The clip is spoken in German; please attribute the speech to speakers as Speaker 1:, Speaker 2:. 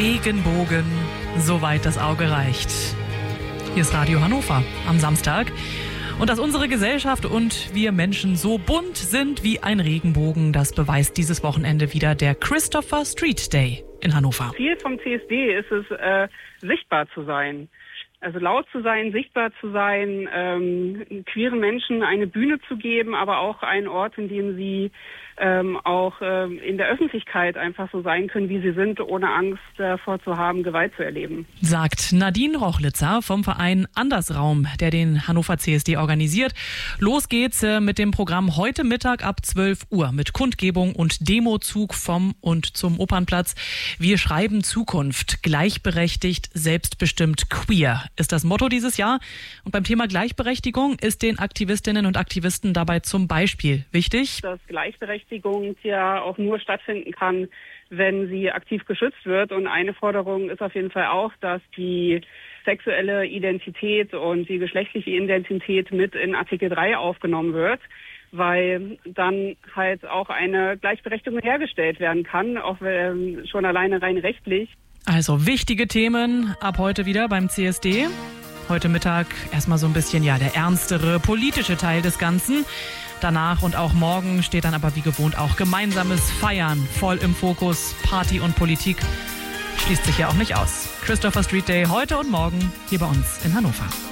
Speaker 1: Regenbogen, soweit das Auge reicht. Hier ist Radio Hannover am Samstag. Und dass unsere Gesellschaft und wir Menschen so bunt sind wie ein Regenbogen, das beweist dieses Wochenende wieder der Christopher Street Day in Hannover.
Speaker 2: Ziel vom CSD ist es, sichtbar zu sein. Also laut zu sein, sichtbar zu sein, queeren Menschen eine Bühne zu geben, aber auch einen Ort, in dem sie auch in der Öffentlichkeit einfach so sein können, wie sie sind, ohne Angst davor zu haben, Gewalt zu erleben.
Speaker 1: Sagt Nadine Rochlitzer vom Verein Andersraum, der den Hannover CSD organisiert. Los geht's mit dem Programm heute Mittag ab 12 Uhr mit Kundgebung und Demozug vom und zum Opernplatz. Wir schreiben Zukunft, gleichberechtigt, selbstbestimmt, queer ist das Motto dieses Jahr. Und beim Thema Gleichberechtigung ist den Aktivistinnen und Aktivisten dabei zum Beispiel wichtig,
Speaker 2: dass Gleichberechtigung ja auch nur stattfinden kann, wenn sie aktiv geschützt wird. Und eine Forderung ist auf jeden Fall auch, dass die sexuelle Identität und die geschlechtliche Identität mit in Artikel 3 aufgenommen wird, weil dann halt auch eine Gleichberechtigung hergestellt werden kann, auch schon alleine rein rechtlich.
Speaker 1: Also wichtige Themen ab heute wieder beim CSD. Heute Mittag erstmal so ein bisschen der ernstere politische Teil des Ganzen. Danach und auch morgen steht dann aber wie gewohnt auch gemeinsames Feiern voll im Fokus. Party und Politik schließt sich ja auch nicht aus. Christopher Street Day heute und morgen hier bei uns in Hannover.